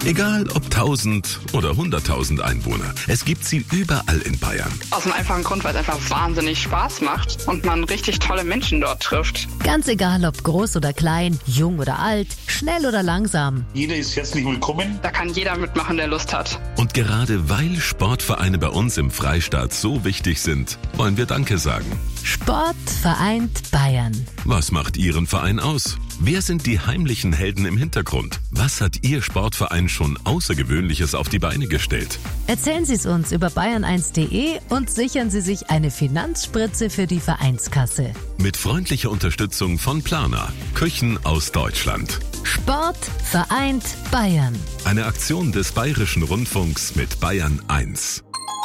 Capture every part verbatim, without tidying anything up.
Egal ob tausend oder hunderttausend Einwohner, es gibt sie überall in Bayern. Aus einem einfachen Grund, weil es einfach wahnsinnig Spaß macht und man richtig tolle Menschen dort trifft. Ganz egal, ob groß oder klein, jung oder alt, schnell oder langsam. Jeder ist herzlich willkommen. Da kann jeder mitmachen, der Lust hat. Und gerade weil Sportvereine bei uns im Freistaat so wichtig sind, wollen wir Danke sagen. Sport vereint Bayern. Was macht Ihren Verein aus? Wer sind die heimlichen Helden im Hintergrund? Was hat Ihr Sportverein schon Außergewöhnliches auf die Beine gestellt? Erzählen Sie es uns über bayern eins punkt de und sichern Sie sich eine Finanzspritze für die Vereinskasse. Mit freundlicher Unterstützung von Plana, Küchen aus Deutschland. Sport vereint Bayern. Eine Aktion des Bayerischen Rundfunks mit Bayern eins.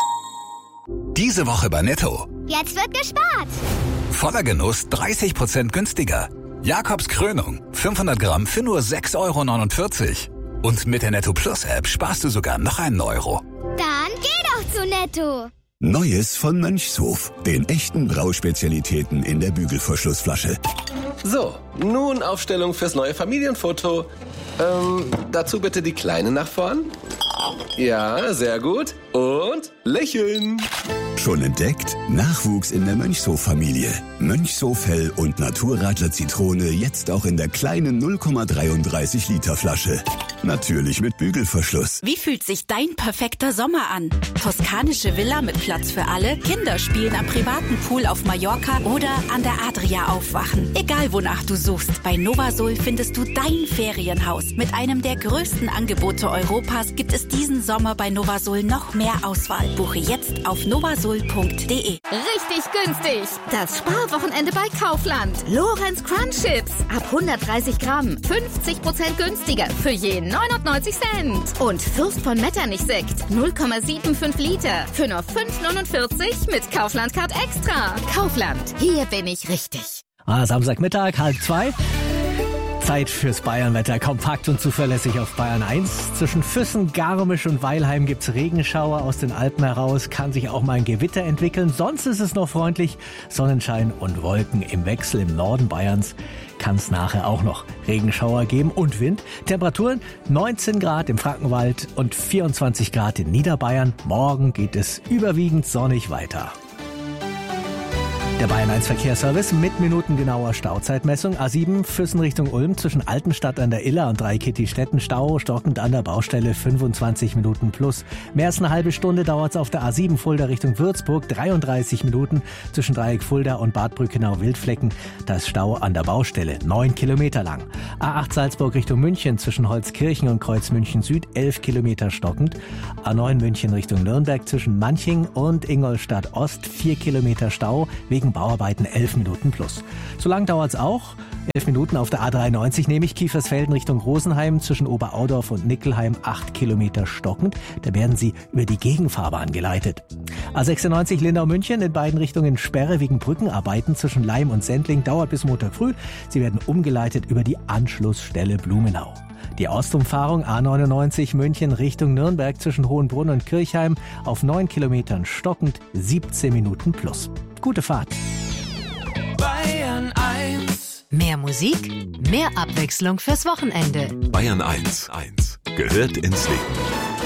Diese Woche bei Netto. Jetzt wird gespart. Voller Genuss dreißig Prozent günstiger. Jakobs Krönung, fünfhundert Gramm für nur sechs Euro neunundvierzig. Und mit der Netto Plus App sparst du sogar noch einen Euro. Dann geh doch zu Netto. Neues von Mönchshof, den echten Brauspezialitäten in der Bügelverschlussflasche. So, nun Aufstellung fürs neue Familienfoto. Ähm, dazu bitte die Kleine nach vorn. Ja, sehr gut. Und lächeln. Schon entdeckt? Nachwuchs in der Mönchshof-Familie. Mönchshof Hell und Naturradler Zitrone jetzt auch in der kleinen null Komma dreiunddreißig Liter Flasche. Natürlich mit Bügelverschluss. Wie fühlt sich dein perfekter Sommer an? Toskanische Villa mit Platz für alle, Kinder spielen am privaten Pool auf Mallorca oder an der Adria aufwachen. Egal wonach du suchst, bei Novasol findest du dein Ferienhaus. Mit einem der größten Angebote Europas gibt es diesen Sommer bei Novasol noch mehr Auswahl. Buche jetzt auf novasol punkt de. Richtig günstig. Das Sparwochenende bei Kaufland. Lorenz Crunch Chips ab hundertdreißig Gramm. fünfzig Prozent günstiger für je neunundneunzig Cent. Und Fürst von Metternich Sekt null Komma fünfundsiebzig Liter für nur fünf neunundvierzig mit Kaufland Card Extra. Kaufland. Hier bin ich richtig. Ah, Samstagmittag, halb zwei. Zeit fürs Bayernwetter, kompakt und zuverlässig auf Bayern eins. Zwischen Füssen, Garmisch und Weilheim gibt's Regenschauer aus den Alpen heraus, kann sich auch mal ein Gewitter entwickeln. Sonst ist es noch freundlich, Sonnenschein und Wolken im Wechsel. Im Norden Bayerns kann es nachher auch noch Regenschauer geben und Wind. Temperaturen neunzehn Grad im Frankenwald und vierundzwanzig Grad in Niederbayern. Morgen geht es überwiegend sonnig weiter. Der Bayern eins Verkehrsservice mit minutengenauer Stauzeitmessung. A sieben Füssen Richtung Ulm zwischen Altenstadt an der Iller und Dreikitti-Städten Stau, stockend an der Baustelle fünfundzwanzig Minuten plus. Mehr als eine halbe Stunde dauert es auf der A sieben Fulda Richtung Würzburg, dreiunddreißig Minuten zwischen Dreieck Fulda und Bad Brückenau-Wildflecken. Da ist Stau an der Baustelle, neun Kilometer lang. A acht Salzburg Richtung München zwischen Holzkirchen und Kreuz München Süd, elf Kilometer stockend. A neun München Richtung Nürnberg zwischen Manching und Ingolstadt Ost, vier Kilometer Stau wegen Bauarbeiten, elf Minuten plus. So lang dauert es auch. elf Minuten auf der A dreiundneunzig, nämlich Kiefersfelden Richtung Rosenheim zwischen Oberaudorf und Nickelheim, acht Kilometer stockend. Da werden Sie über die Gegenfahrbahn geleitet. A sechsundneunzig Lindau-München in beiden Richtungen Sperre wegen Brückenarbeiten zwischen Leim und Sendling, dauert bis Montag früh. Sie werden umgeleitet über die Anschlussstelle Blumenau. Die Ostumfahrung A neunundneunzig München Richtung Nürnberg zwischen Hohenbrunn und Kirchheim auf neun Kilometern stockend, siebzehn Minuten plus. Gute Fahrt. Bayern eins. Mehr Musik, mehr Abwechslung fürs Wochenende. Bayern eins. eins. Gehört ins Leben.